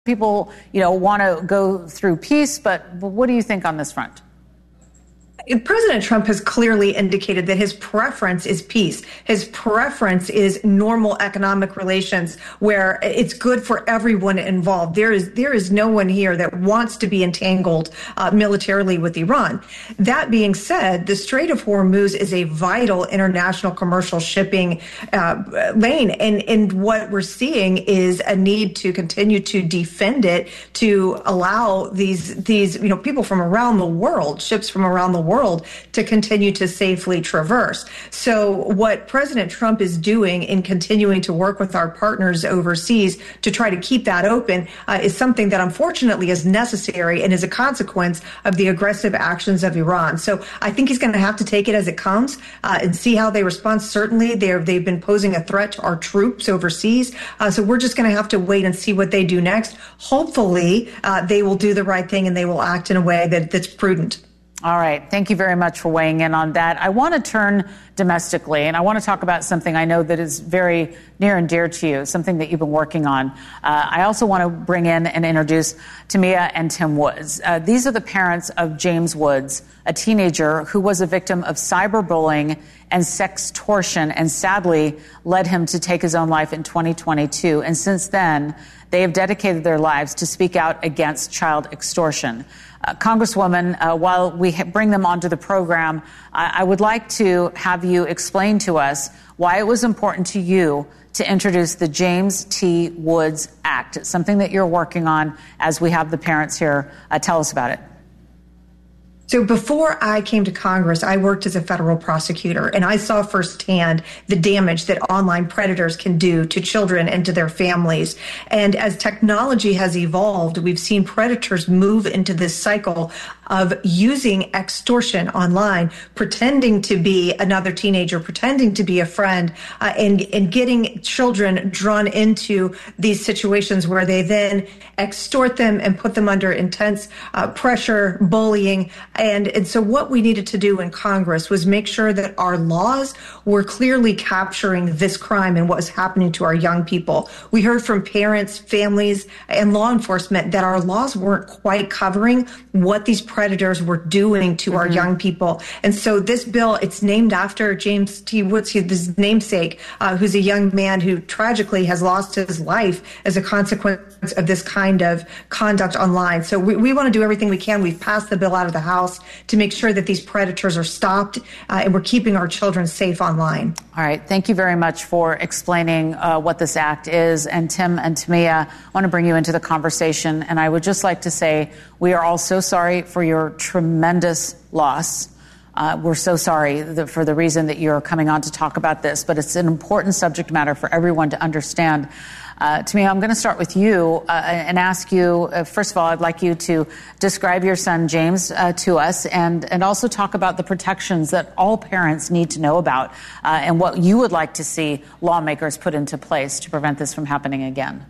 People, want to go through peace, but what do you think on this front? President Trump has clearly indicated that his preference is peace. His preference is normal economic relations where it's good for everyone involved. There is no one here that wants to be entangled militarily with Iran. That being said, the Strait of Hormuz is a vital international commercial shipping lane. And what we're seeing is a need to continue to defend it, to allow these people from around the world, ships from around the world, to continue to safely traverse. So what President Trump is doing in continuing to work with our partners overseas to try to keep that open is something that unfortunately is necessary and is a consequence of the aggressive actions of Iran. So I think he's going to have to take it as it comes and see how they respond. Certainly, they've been posing a threat to our troops overseas. So we're just going to have to wait and see what they do next. Hopefully, they will do the right thing and they will act in a way that's prudent. All right. Thank you very much for weighing in on that. I want to turn domestically, and I want to talk about something I know that is very near and dear to you, something that you've been working on. I also want to bring in and introduce Tamia and Tim Woods. These are the parents of James Woods, a teenager who was a victim of cyberbullying and sextortion, and sadly led him to take his own life in 2022. And since then, they have dedicated their lives to speak out against child extortion. Congresswoman, while we bring them onto the program, I would like to have you explain to us why it was important to you to introduce the James T. Woods Act. It's something that you're working on as we have the parents here. Tell us about it. So before I came to Congress, I worked as a federal prosecutor, and I saw firsthand the damage that online predators can do to children and to their families. And as technology has evolved, we've seen predators move into this cycle of using extortion online, pretending to be another teenager, pretending to be a friend, and getting children drawn into these situations where they then extort them and put them under intense pressure, bullying. And so what we needed to do in Congress was make sure that our laws were clearly capturing this crime and what was happening to our young people. We heard from parents, families, and law enforcement that our laws weren't quite covering what these predators were doing to our young people. And so this bill, it's named after James T. Woods, his namesake, who's a young man who tragically has lost his life as a consequence of this kind of conduct online. So we want to do everything we can. We've passed the bill out of the House to make sure that these predators are stopped and we're keeping our children safe online. All right. Thank you very much for explaining what this act is. And Tim and Tamia, I want to bring you into the conversation. And I would just like to say we are all so sorry for your tremendous loss. We're so sorry for the reason that you're coming on to talk about this, but it's an important subject matter for everyone to understand. Tamia, I'm going to start with you and ask you, first of all, I'd like you to describe your son, James, to us and also talk about the protections that all parents need to know about and what you would like to see lawmakers put into place to prevent this from happening again.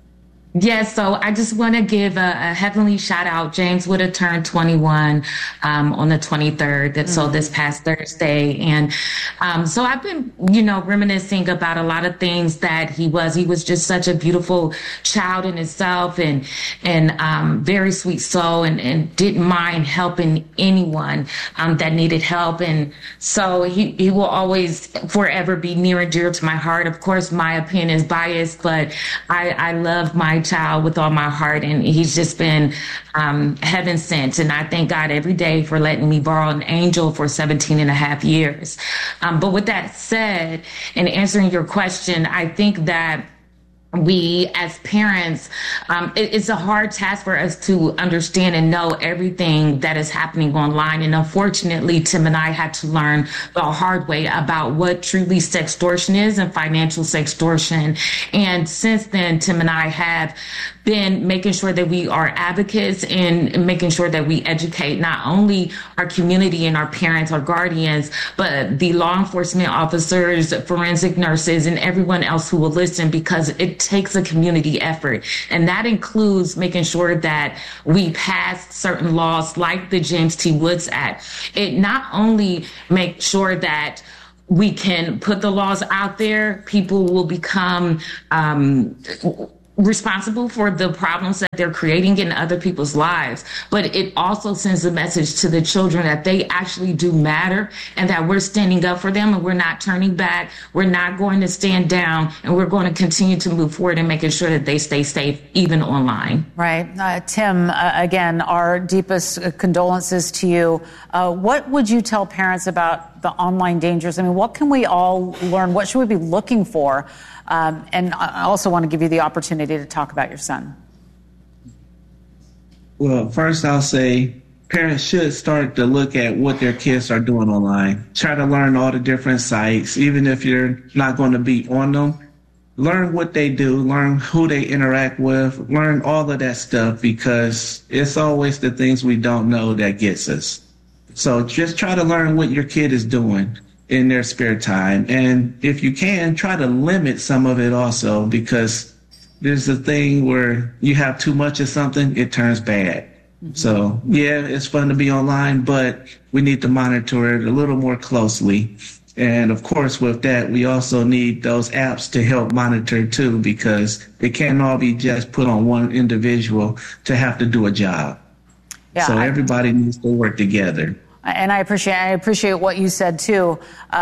Yes, so I just want to give a heavenly shout out. James would have turned 21 on the 23rd, so this past Thursday. And so I've been, reminiscing about a lot of things that he was. He was just such a beautiful child in himself and very sweet soul and didn't mind helping anyone that needed help. And so he will always forever be near and dear to my heart. Of course, my opinion is biased, but I love my child with all my heart, and he's just been heaven sent. And I thank God every day for letting me borrow an angel for 17 and a half years. But with that said, in answering your question, I think that we as parents, it's a hard task for us to understand and know everything that is happening online. And unfortunately, Tim and I had to learn the hard way about what truly sextortion is and financial sextortion. And since then, Tim and I have been making sure that we are advocates and making sure that we educate not only our community and our parents, our guardians, but the law enforcement officers, forensic nurses, and everyone else who will listen, because it takes a community effort. And that includes making sure that we pass certain laws like the James T. Woods Act. It not only makes sure that we can put the laws out there, people will become responsible for the problems that they're creating in other people's lives, but it also sends a message to the children that they actually do matter and that we're standing up for them and we're not turning back. We're not going to stand down, and we're going to continue to move forward and making sure that they stay safe, even online. Right. Tim, again, our deepest condolences to you. What would you tell parents about the online dangers? I mean, what can we all learn? What should we be looking for? And I also want to give you the opportunity to talk about your son. Well, first I'll say parents should start to look at what their kids are doing online. Try to learn all the different sites, even if you're not going to be on them. Learn what they do, learn who they interact with, learn all of that stuff, because it's always the things we don't know that gets us. So just try to learn what your kid is doing in their spare time. And if you can, try to limit some of it also, because there's a thing where you have too much of something, it turns bad. Mm-hmm. So, yeah, it's fun to be online, but we need to monitor it a little more closely. And, of course, with that, we also need those apps to help monitor, too, because it can't all be just put on one individual to have to do a job. Yeah, so everybody needs to work together. And I appreciate what you said, too,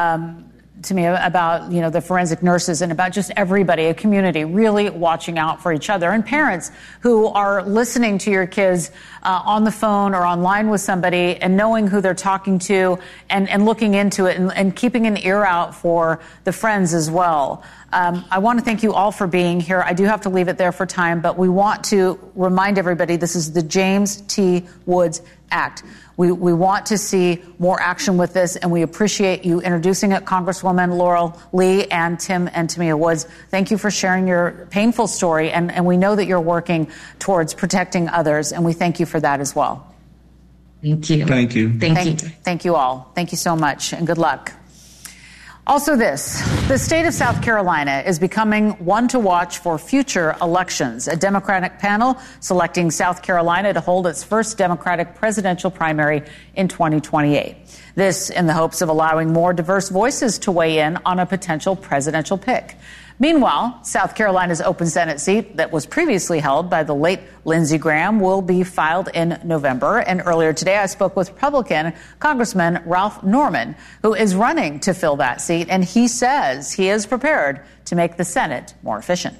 to me about, the forensic nurses and about just everybody, a community really watching out for each other, and parents who are listening to your kids on the phone or online with somebody and knowing who they're talking to and looking into it and keeping an ear out for the friends as well. I want to thank you all for being here. I do have to leave it there for time, but we want to remind everybody this is the James T. Woods Act. We want to see more action with this, and we appreciate you introducing it, Congresswoman Laurel Lee and Tim and Tamia Woods. Thank you for sharing your painful story, and we know that you're working towards protecting others, and we thank you for that as well. Thank you. Thank you. Thank you all. Thank you so much, and good luck. Also the state of South Carolina is becoming one to watch for future elections. A Democratic panel selecting South Carolina to hold its first Democratic presidential primary in 2028. This in the hopes of allowing more diverse voices to weigh in on a potential presidential pick. Meanwhile, South Carolina's open Senate seat that was previously held by the late Lindsey Graham will be filed in November. And earlier today, I spoke with Republican Congressman Ralph Norman, who is running to fill that seat. And he says he is prepared to make the Senate more efficient.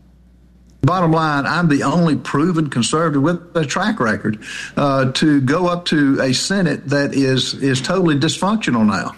Bottom line, I'm the only proven conservative with a track record to go up to a Senate that is totally dysfunctional now.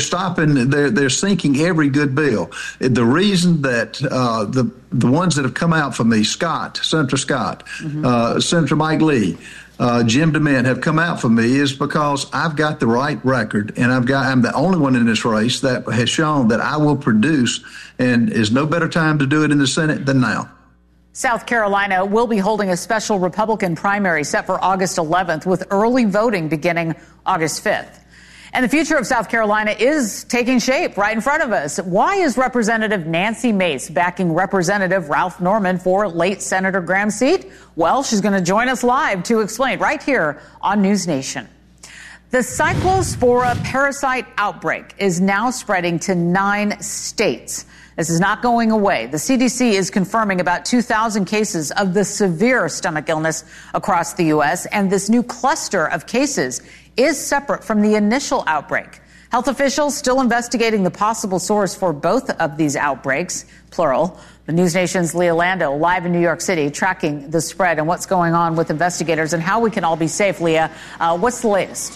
They're sinking every good bill. The reason that the ones that have come out for me, Senator Scott, Senator Mike Lee, Jim DeMint have come out for me is because I've got the right record, and I'm the only one in this race that has shown that I will produce, and there's no better time to do it in the Senate than now. South Carolina will be holding a special Republican primary set for August 11th, with early voting beginning August 5th. And the future of South Carolina is taking shape right in front of us. Why is Representative Nancy Mace backing Representative Ralph Norman for late Senator Graham's seat? Well, she's going to join us live to explain right here on News Nation. The Cyclospora parasite outbreak is now spreading to 9 states. This is not going away. The CDC is confirming about 2,000 cases of the severe stomach illness across the U.S., and this new cluster of cases is separate from the initial outbreak. Health officials still investigating the possible source for both of these outbreaks, plural. The News Nation's Leah Lando live in New York City tracking the spread and what's going on with investigators and how we can all be safe. Leah, what's the latest?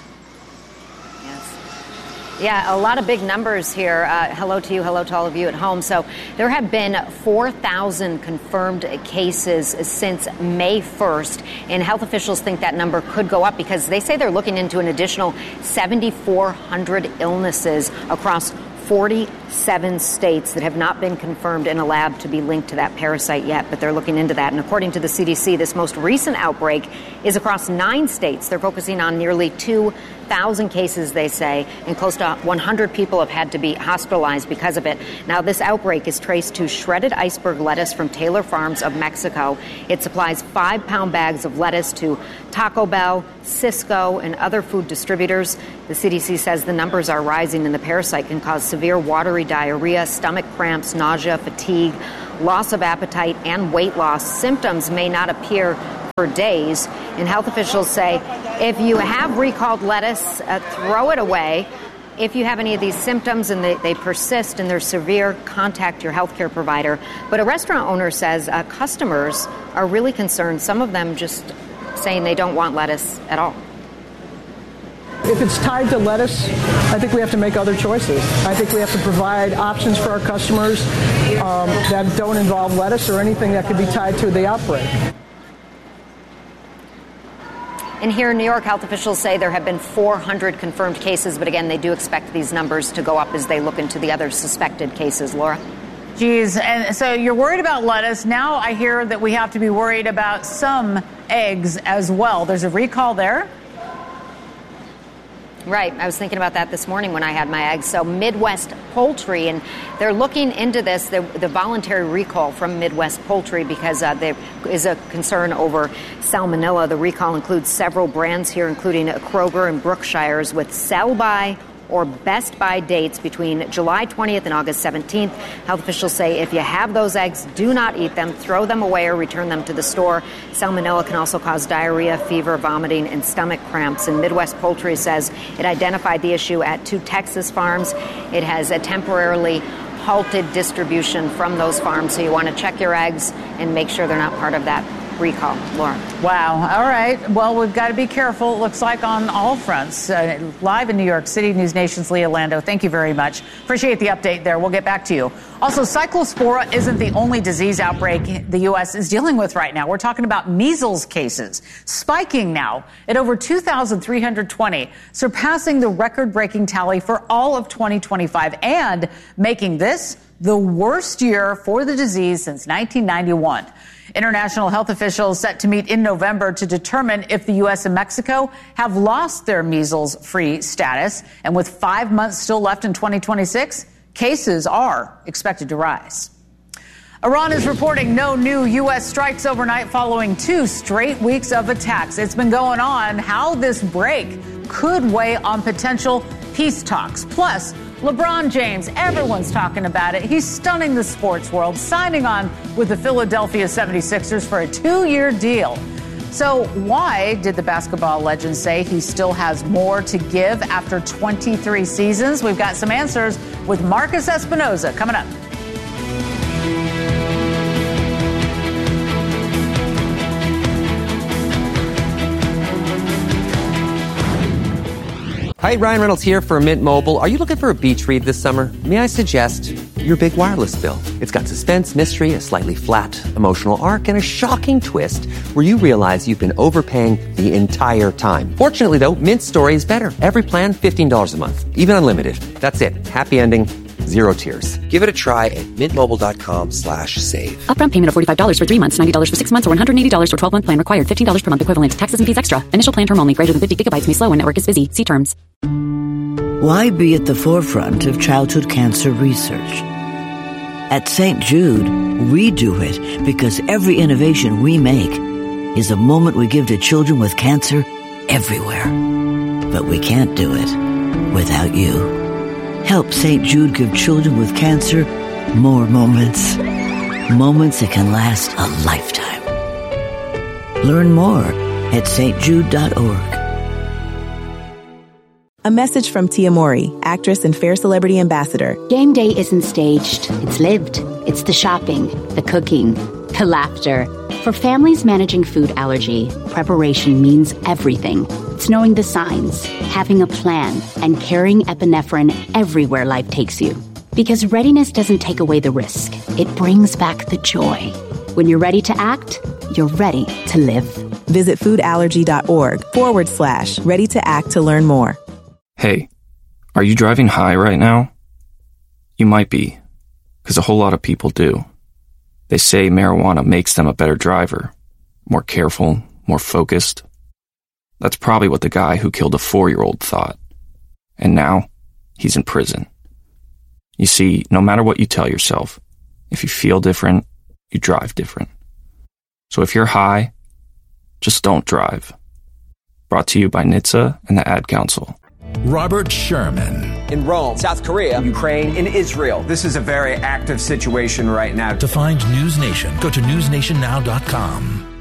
Yeah, a lot of big numbers here. Hello to you. Hello to all of you at home. So there have been 4,000 confirmed cases since May 1st. And health officials think that number could go up because they say they're looking into an additional 7,400 illnesses across 47 states that have not been confirmed in a lab to be linked to that parasite yet, but they're looking into that. And according to the CDC, this most recent outbreak is across 9 states. They're focusing on nearly 2,000 cases, they say, and close to 100 people have had to be hospitalized because of it. Now, this outbreak is traced to shredded iceberg lettuce from Taylor Farms of Mexico. It supplies 5-pound bags of lettuce to Taco Bell, Cisco, and other food distributors. The CDC says the numbers are rising and the parasite can cause severe watery diarrhea, stomach cramps, nausea, fatigue, loss of appetite, and weight loss. Symptoms may not appear for days, and health officials say if you have recalled lettuce, throw it away. If you have any of these symptoms and they persist and they're severe, contact your healthcare provider. But a restaurant owner says customers are really concerned, some of them just saying they don't want lettuce at all. If it's tied to lettuce, I think we have to make other choices. I think we have to provide options for our customers that don't involve lettuce or anything that could be tied to the outbreak. And here in New York, health officials say there have been 400 confirmed cases, but again, they do expect these numbers to go up as they look into the other suspected cases. Laura? Geez, and so you're worried about lettuce. Now I hear that we have to be worried about some eggs as well. There's a recall there? Right. I was thinking about that this morning when I had my eggs. So Midwest Poultry, and they're looking into this, the voluntary recall from Midwest Poultry, because there is a concern over salmonella. The recall includes several brands here, including Kroger and Brookshire's, with sell-by or best by dates between July 20th and August 17th. Health officials say if you have those eggs, do not eat them, throw them away or return them to the store. Salmonella can also cause diarrhea, fever, vomiting, and stomach cramps. And Midwest Poultry says it identified the issue at 2 Texas farms. It has temporarily halted distribution from those farms. So you want to check your eggs and make sure they're not part of that recall. Laura. Wow. All right. Well, we've got to be careful, it looks like, on all fronts. Live in New York City, News Nation's Leah Lando. Thank you very much. Appreciate the update there. We'll get back to you. Also, Cyclospora isn't the only disease outbreak the U.S. is dealing with right now. We're talking about measles cases, spiking now at over 2,320, surpassing the record-breaking tally for all of 2025 and making this the worst year for the disease since 1991. International health officials set to meet in November to determine if the U.S. and Mexico have lost their measles-free status. And with 5 months still left in 2026, cases are expected to rise. Iran is reporting no new U.S. strikes overnight following 2 straight weeks of attacks. It's been going on. How this break could weigh on potential peace talks. Plus, LeBron James, everyone's talking about it. He's stunning the sports world, signing on with the Philadelphia 76ers for a 2-year deal. So why did the basketball legend say he still has more to give after 23 seasons? We've got some answers with Marcus Espinoza coming up. Hi, Ryan Reynolds here for Mint Mobile. Are you looking for a beach read this summer? May I suggest your big wireless bill? It's got suspense, mystery, a slightly flat, emotional arc, and a shocking twist where you realize you've been overpaying the entire time. Fortunately, though, Mint's story is better. Every plan, $15 a month. Even unlimited. That's it. Happy ending. 0 tears. Give it a try at mintmobile.com/save. Upfront payment of $45 for 3 months, $90 for 6 months, or $180 for 12-month plan required. $15 per month equivalent. Taxes and fees extra. Initial plan term only. Greater than 50 gigabytes may slow when network is busy. See terms. Why be at the forefront of childhood cancer research? At St. Jude, we do it because every innovation we make is a moment we give to children with cancer everywhere. But we can't do it without you. Help St. Jude give children with cancer more moments. Moments that can last a lifetime. Learn more at stjude.org. A message from Tia Mori, actress and Fair Celebrity Ambassador. Game day isn't staged, it's lived. It's the shopping, the cooking, the laughter. For families managing food allergy, preparation means everything. It's knowing the signs, having a plan, and carrying epinephrine everywhere life takes you. Because readiness doesn't take away the risk. It brings back the joy. When you're ready to act, you're ready to live. Visit foodallergy.org/ready to act to learn more. Hey, are you driving high right now? You might be, because a whole lot of people do. They say marijuana makes them a better driver, more careful, more focused. That's probably what the guy who killed a 4-year-old thought. And now, he's in prison. You see, no matter what you tell yourself, if you feel different, you drive different. So if you're high, just don't drive. Brought to you by NHTSA and the Ad Council. Robert Sherman. In Rome, South Korea, Ukraine, in Israel. This is a very active situation right now. To find News Nation, go to newsnationnow.com.